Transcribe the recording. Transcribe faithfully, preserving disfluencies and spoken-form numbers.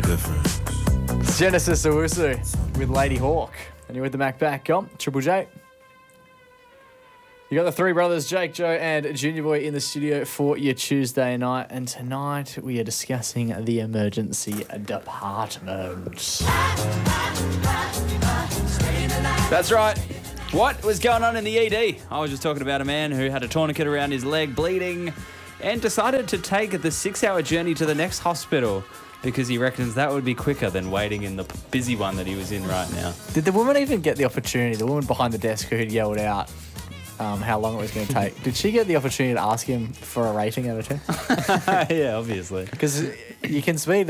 difference. It's Genesis Owusu with Lady Hawk. And you're with the Mac Back. Come, Triple J. You got the three brothers, Jake, Joe, and Junior Boy in the studio for your Tuesday night. And tonight we are discussing the emergency department. That's right. What was going on in the E D? I was just talking about a man who had a tourniquet around his leg, bleeding, and decided to take the six-hour journey to the next hospital because he reckons that would be quicker than waiting in the busy one that he was in right now. Did the woman even get the opportunity, the woman behind the desk who had yelled out um, how long it was going to take, did she get the opportunity to ask him for a rating out of ten? Yeah, obviously. Because you can speed